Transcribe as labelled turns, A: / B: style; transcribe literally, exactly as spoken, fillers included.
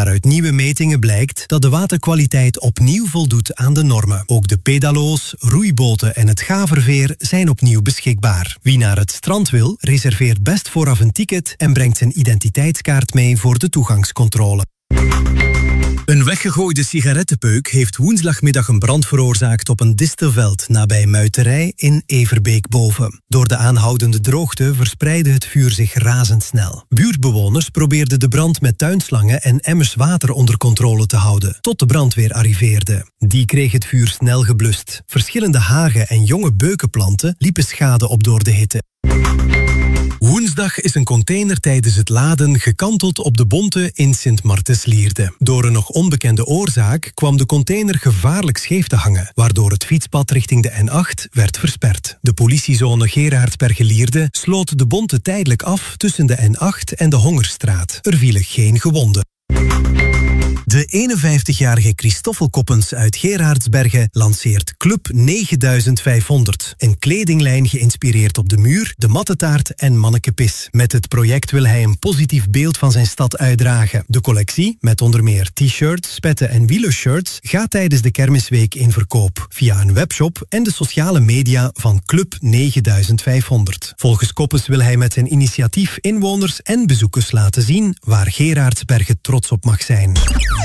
A: Maar uit nieuwe metingen blijkt dat de waterkwaliteit opnieuw voldoet aan de normen. Ook de pedalo's, roeiboten en het gaverveer zijn opnieuw beschikbaar. Wie naar het strand wil, reserveert best vooraf een ticket en brengt zijn identiteitskaart mee voor de toegangscontrole. Een weggegooide sigarettenpeuk heeft woensdagmiddag een brand veroorzaakt op een distelveld nabij Muiterij in Everbeek-Boven. Door de aanhoudende droogte verspreidde het vuur zich razendsnel. Buurtbewoners probeerden de brand met tuinslangen en emmers water onder controle te houden, tot de brandweer arriveerde. Die kreeg het vuur snel geblust. Verschillende hagen en jonge beukenplanten liepen schade op door de hitte. Woensdag is een container tijdens het laden gekanteld op de Bonte in Sint-Martenslierde. Door een nog onbekende oorzaak kwam de container gevaarlijk scheef te hangen, waardoor het fietspad richting de N acht werd versperd. De politiezone Gerardsbergen-Lierde sloot de Bonte tijdelijk af tussen de N acht en de Hongerstraat. Er vielen geen gewonden. De eenenvijftigjarige Christoffel Koppens uit Gerardsbergen lanceert Club negenduizend vijfhonderd. Een kledinglijn geïnspireerd op de muur, de mattetaart en mannekepis. Met het project wil hij een positief beeld van zijn stad uitdragen. De collectie, met onder meer t-shirts, petten en wielershirts, gaat tijdens de kermisweek in verkoop. Via een webshop en de sociale media van Club negenduizend vijfhonderd. Volgens Koppens wil hij met zijn initiatief inwoners en bezoekers laten zien waar Gerardsbergen trots op mag zijn.